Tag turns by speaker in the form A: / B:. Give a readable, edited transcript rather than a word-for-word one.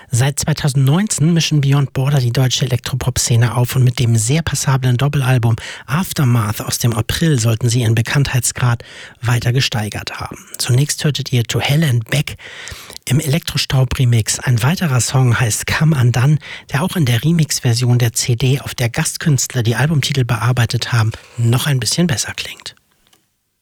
A: Seit 2019 mischen Beyond Border die deutsche Elektropop-Szene auf und mit dem sehr passablen Doppelalbum Aftermath aus dem April sollten sie ihren Bekanntheitsgrad weiter gesteigert haben. Zunächst hörtet ihr To Hell and Back im Elektrostaub-Remix. Ein weiterer Song heißt Come Undone, der auch in der Remix-Version der CD, auf der Gastkünstler die Albumtitel bearbeitet haben, noch ein bisschen besser klingt.